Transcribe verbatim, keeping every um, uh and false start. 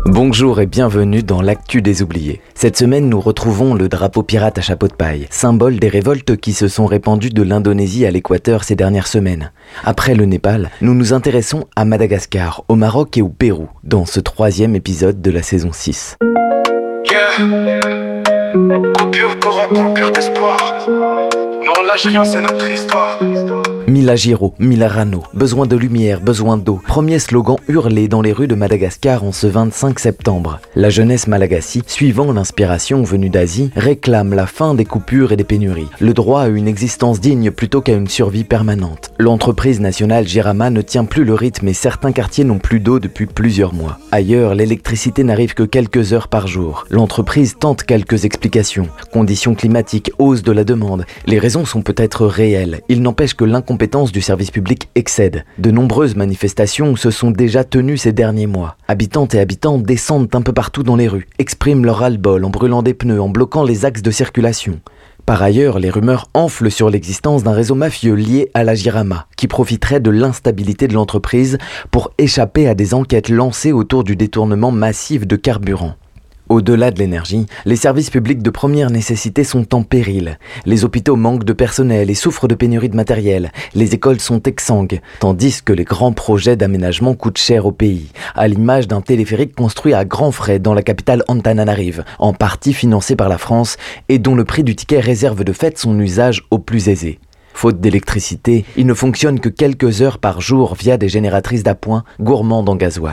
Bonjour et bienvenue dans l'actu des oubliés. Cette semaine, nous retrouvons le drapeau pirate à chapeau de paille, symbole des révoltes qui se sont répandues de l'Indonésie à l'Équateur ces dernières semaines. Après le Népal, nous nous intéressons à Madagascar, au Maroc et au Pérou, dans ce troisième épisode de la saison six. Yeah. Coupure pour un coupure d'espoir. Non, lâche rien, c'est notre histoire. Mila Giro, Mila Rano, besoin de lumière, besoin d'eau. Premier slogan hurlé dans les rues de Madagascar en ce vingt-cinq septembre. La jeunesse malagasy, suivant l'inspiration venue d'Asie, réclame la fin des coupures et des pénuries. Le droit à une existence digne plutôt qu'à une survie permanente. L'entreprise nationale Jirama ne tient plus le rythme et certains quartiers n'ont plus d'eau depuis plusieurs mois. Ailleurs, l'électricité n'arrive que quelques heures par jour. L'entreprise tente quelques explications. Conditions climatiques, hausse de la demande. Les raisons sont peut-être réelles. Il n'empêche que l'incompétence du service public excède. De nombreuses manifestations se sont déjà tenues ces derniers mois. Habitantes et habitants descendent un peu partout dans les rues, expriment leur ras-le-bol en brûlant des pneus, en bloquant les axes de circulation. Par ailleurs, les rumeurs enflent sur l'existence d'un réseau mafieux lié à la Jirama, qui profiterait de l'instabilité de l'entreprise pour échapper à des enquêtes lancées autour du détournement massif de carburant. Au-delà de l'énergie, les services publics de première nécessité sont en péril. Les hôpitaux manquent de personnel et souffrent de pénurie de matériel. Les écoles sont exsangues, tandis que les grands projets d'aménagement coûtent cher au pays, à l'image d'un téléphérique construit à grands frais dans la capitale Antananarive, en partie financé par la France et dont le prix du ticket réserve de fait son usage aux plus aisés. Faute d'électricité, il ne fonctionne que quelques heures par jour via des génératrices d'appoint gourmandes en gasoil.